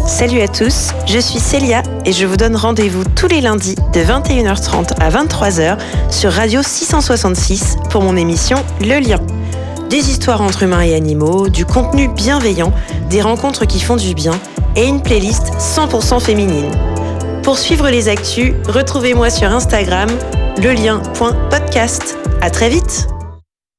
Salut à tous, je suis Célia et je vous donne rendez-vous tous les lundis de 21h30 à 23h sur Radio 666 pour mon émission Le Lien. Des histoires entre humains et animaux, du contenu bienveillant, des rencontres qui font du bien et une playlist 100% féminine. Pour suivre les actus, retrouvez-moi sur Instagram, lelien.podcast. À très vite!